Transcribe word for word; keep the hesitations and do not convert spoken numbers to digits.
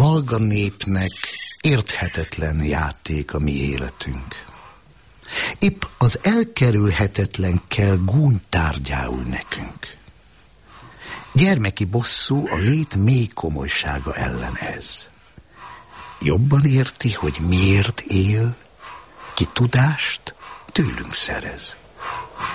halga népnek érthetetlen játék a mi életünk. Épp az elkerülhetetlen kell gúnytárgyául nekünk. Gyermeki bosszú a lét mély komolysága ellen ez. Jobban érti, hogy miért él, ki tudást tőlünk szerez.